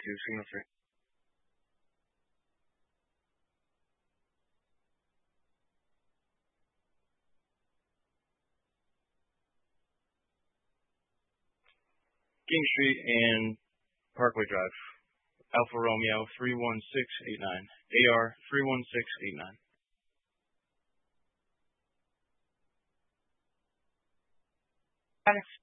Signal free. King Street and Parkway Drive. Alfa Romeo 31689. AR 31689. Got it.